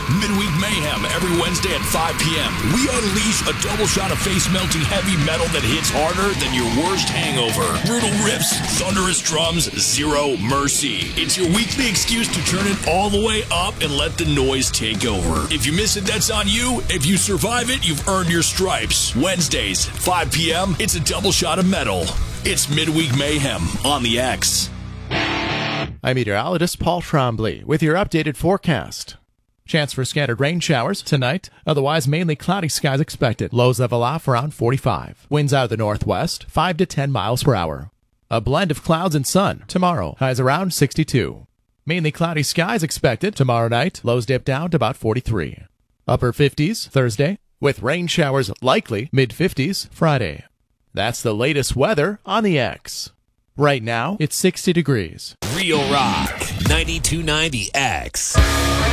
Midweek Mayhem every Wednesday at 5 p.m. We unleash a double shot of face-melting heavy metal that hits harder than your worst hangover. Brutal riffs, thunderous drums, zero mercy. It's your weekly excuse to turn it all the way up and let the noise take over. If you miss it, that's on you. If you survive it, you've earned your stripes. Wednesdays, 5 p.m., it's a double shot of metal. It's Midweek Mayhem on the X. I'm meteorologist Paul Trombley with your updated forecast. Chance for scattered rain showers tonight. Otherwise, mainly cloudy skies expected. Lows level off around 45. Winds out of the northwest, 5 to 10 miles per hour. A blend of clouds and sun tomorrow. Highs around 62. Mainly cloudy skies expected tomorrow night. Lows dip down to about 43. Upper 50s Thursday, with rain showers likely mid-50s Friday. That's the latest weather on the X. Right now, it's 60 degrees. Real Rock 92.90 X.